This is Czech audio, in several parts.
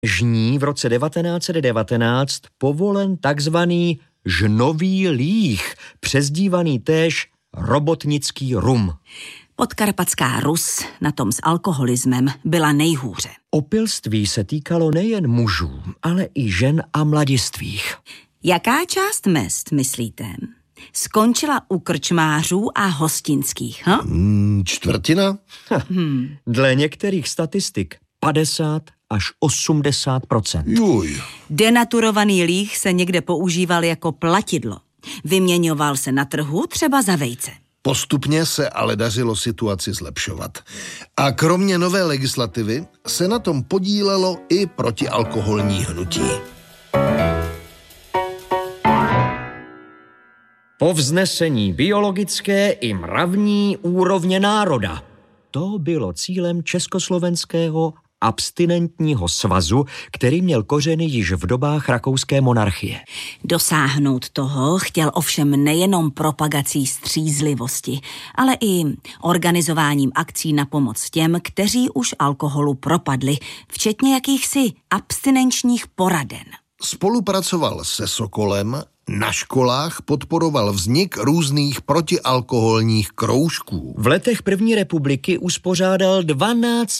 Žní v roce 1919 povolen takzvaný žnový líh, přezdívaný též robotnický rum. Podkarpatská Rus na tom s alkoholismem byla nejhůře. Opilství se týkalo nejen mužů, ale i žen a mladistvých. Jaká část mest, myslíte, skončila u krčmářů a hostinských? Čtvrtina? Dle některých statistik 50 až 80%. Juj. Denaturovaný líh se někde používal jako platidlo. Vyměňoval se na trhu třeba za vejce. Postupně se ale dařilo situaci zlepšovat. A kromě nové legislativy se na tom podílelo i protialkoholní hnutí. Povznesení biologické i mravní úrovně národa. To bylo cílem Československého abstinentního svazu, který měl kořeny již v dobách rakouské monarchie. Dosáhnout toho chtěl ovšem nejenom propagací střízlivosti, ale i organizováním akcí na pomoc těm, kteří už alkoholu propadli, včetně jakýchsi abstinenčních poraden. Spolupracoval se Sokolem, na školách podporoval vznik různých protialkoholních kroužků. V letech první republiky uspořádal 12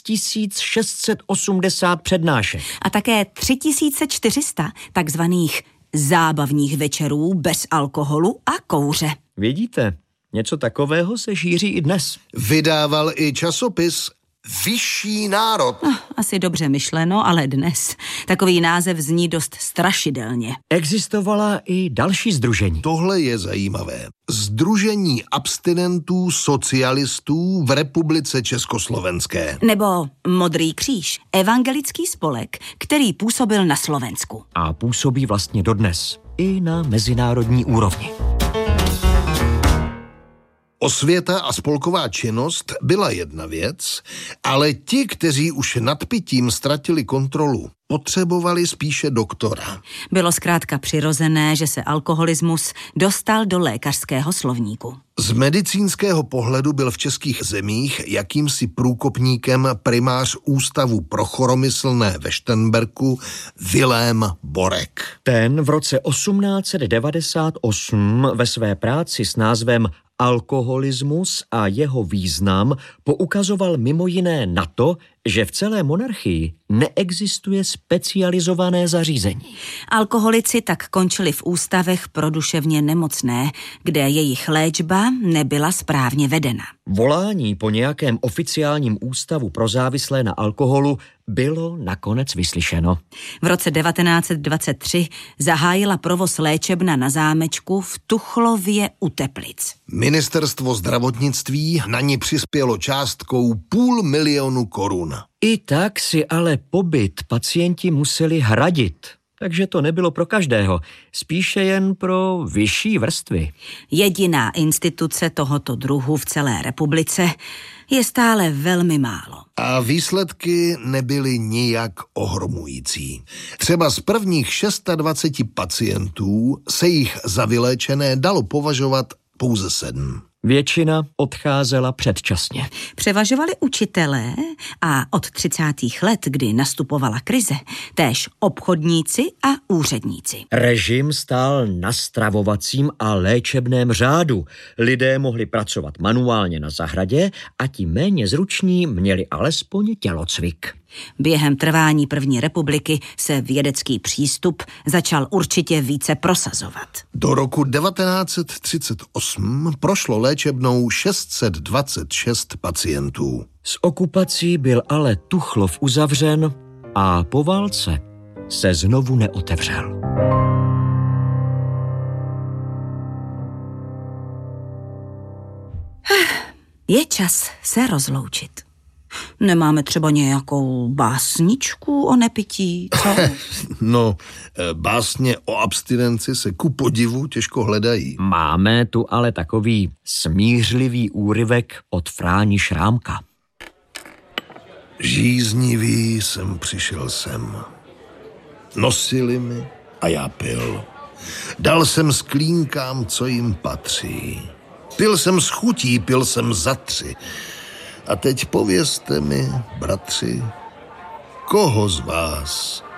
680 přednášek. A také 3400 takzvaných zábavních večerů bez alkoholu a kouře. Vidíte, něco takového se šíří i dnes. Vydával i časopis Vyšší národ. Asi dobře myšleno, ale dnes. Takový název zní dost strašidelně. Existovala i další sdružení. Tohle je zajímavé. Sdružení abstinentů socialistů v republice Československé. Nebo Modrý kříž, evangelický spolek, který působil na Slovensku. A působí vlastně dodnes. I na mezinárodní úrovni. Osvěta a spolková činnost byla jedna věc, ale ti, kteří už nad pitím ztratili kontrolu, potřebovali spíše doktora. Bylo zkrátka přirozené, že se alkoholismus dostal do lékařského slovníku. Z medicínského pohledu byl v českých zemích jakýmsi průkopníkem primář Ústavu pro choromyslné ve Šternberku Vilém Borek. Ten v roce 1898 ve své práci s názvem Alkoholismus a jeho význam poukazoval mimo jiné na to, že v celé monarchii neexistuje specializované zařízení. Alkoholici tak končili v ústavech pro duševně nemocné, kde jejich léčba nebyla správně vedena. Volání po nějakém oficiálním ústavu pro závislé na alkoholu bylo nakonec vyslyšeno. V roce 1923 zahájila provoz léčebna na zámečku v Tuchlově u Teplic. Ministerstvo zdravotnictví na ní přispělo částkou 500 000 korun. I tak si ale pobyt pacienti museli hradit, takže to nebylo pro každého, spíše jen pro vyšší vrstvy. Jediná instituce tohoto druhu v celé republice je stále velmi málo. A výsledky nebyly nijak ohromující. Třeba z prvních 26 pacientů se jich za vyléčené dalo považovat pouze 7. Většina odcházela předčasně. Převažovali učitelé a od 30. let, kdy nastupovala krize, též obchodníci a úředníci. Režim stál na stravovacím a léčebném řádu. Lidé mohli pracovat manuálně na zahradě a ti méně zruční měli alespoň tělocvik. Během trvání první republiky se vědecký přístup začal určitě více prosazovat. Do roku 1938 prošlo léčebnou 626 pacientů. S okupací byl ale Tuchlov uzavřen a po válce se znovu neotevřel. Je čas se rozloučit. Nemáme třeba nějakou básničku o nepití, co? No, básně o abstinenci se ku podivu těžko hledají. Máme tu ale takový smířlivý úryvek od Fráni Šrámka. Žíznivý jsem přišel sem. Nosili mi a já pil. Dal jsem sklínkám, co jim patří. Pil jsem s chutí, pil jsem za 3. A teď povězte mi, bratři, koho z vás